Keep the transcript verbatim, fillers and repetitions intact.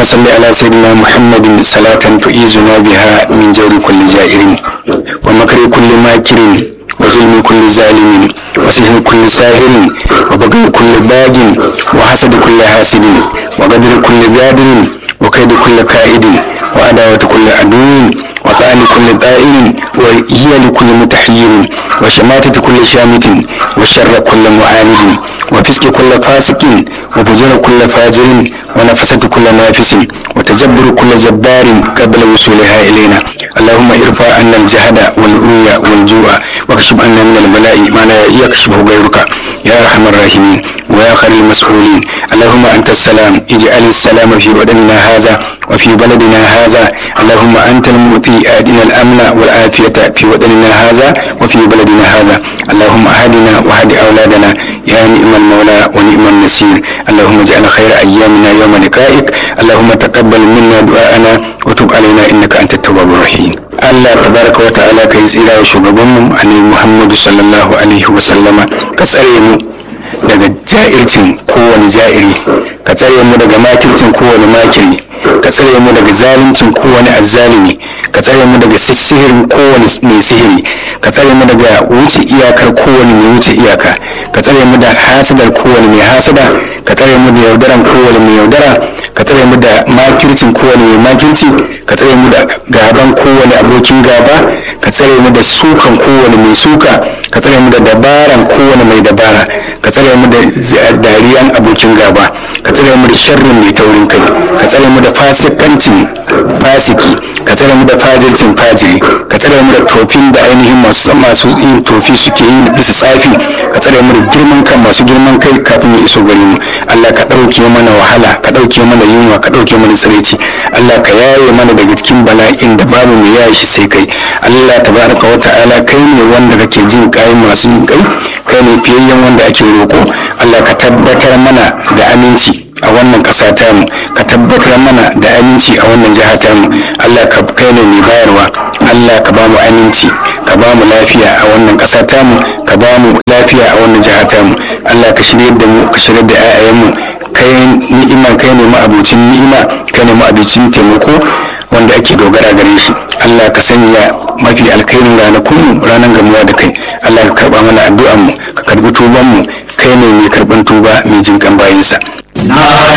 صل على سيدنا محمد صلاة تعيذنا بها من جور كل جائر ومكر كل ماكر وظلم كل ظالم وسحر كل ساهر وبغي كل باغ وحسد كل حاسد وقدر كل قادر وكيد كل كائد وعداوة كل عدو وطعن كل طائر وهي لكل متحير وشماتة كل شامت وشر كل معاند وفسق كل فاسق وفجر كل فاجر ونفسة كل نافس وتجبر كل جبار قبل وصولها إلينا. اللهم ارفع عنا الجهد والعري والجوع واكشف عنا من البلاء ما لا يكشفه غيرك يا أرحم الراحمين ويا خير المسؤولين. اللهم أنت السلام اجعل السلام في بدننا هذا وفي بلدنا هذا. اللهم أنت المؤتي آدنا الأمن والعافية في بدننا هذا وفي بلدنا هذا. اللهم أهدنا وهد أولادنا يا نعم المولى ونعم النصير. اللهم اجعل خير أيامنا يوم لقائك. اللهم تقبل منا دعاءنا وتب علينا إنك أنت التواب الرحيم. Allah tabaraka wa ta'ala ka yi tsira wa shugabanmu annabi Muhammadu sallallahu alaihi wa sallama, ka tsare mu daga ja'ircin kowane ja'iri, ka tsare mu daga makircin kowane makiri, ka tsare mu daga zaluncin kowane azzalimi, ka tsare mu daga sihirin kowane mai sihiri, ka tsare mu daga wuce iyakar kowane mai wuce iyaka, ka tsare mu da hasadar kowane mai hasada, ka tsare mu da yaudaran kowane mai yaudara, ka tsare mu da makircin kowane mai makirci, ka tsare mu da gaban kowane abokin gaba, ka tsare mu da sukan kowane mai suka, ka tsare mu da dabaran kowane mai dabara, ka tsare mu da dariyan abokin gaba, ka tsare mu da sharrin mai taurin kai, ka tsare mu da fasikancin fasiki, ka tsare mu da fajircin fajiri, ka tsare mu da tofin da ainihin masu masu yin tofi suke yi bisa tsafi, ka tsare mu da girman kan masu girman kai kafin ya iso gare mu. Allah ka ɗauke mana wahala, ka ɗauke mana yunwa, ka ɗauke mana tsiraici. Allah ka yaye mana daga cikin bala'in da babu mai yaye shi sai kai. Allah tabaraka wa ta'ala kai ne wanda kake jin kai masu yin kai, kai ne fiyayyen wanda ake roko. Allah ka tabbatar mana da aminci a wannan ƙasa tamu, ka tabbatar mana da aminci a wannan jiha tamu. Allah ka kai ne mai bayarwa. Allah ka ba mu aminci, ka ba mu lafiya a wannan ƙasa tamu, ka ba mu lafiya a wannan jiha tamu. Allah ka shirye da mu, ka shirye da 'ya'yanmu. Kai ni'ima, kai ne ma'abucin ni'ima, kai ne ma'abucin taimako wanda ake dogara gare shi. Allah ka sanya mafi alkhairin ranakun ranar gamuwa da kai. Allah ka karba mana addu'an mu, ka karbi tuban mu, kai ne mai karban tuba mai jinkan bayinsa.